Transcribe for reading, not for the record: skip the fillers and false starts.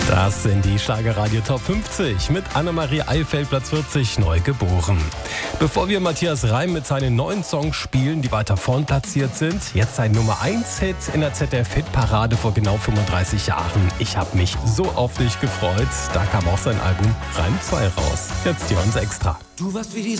Das sind die Schlagerradio Top 50 mit Annemarie Eifeld, Platz 40, neu geboren. Bevor wir Matthias Reim mit seinen neuen Songs spielen, die weiter vorn platziert sind, jetzt sein Nummer 1 Hit in der ZDF-Hitparade vor genau 35 Jahren. Ich habe mich so auf dich gefreut. Da kam auch sein Album Reim 2 raus. Jetzt hier uns extra. Du warst wie die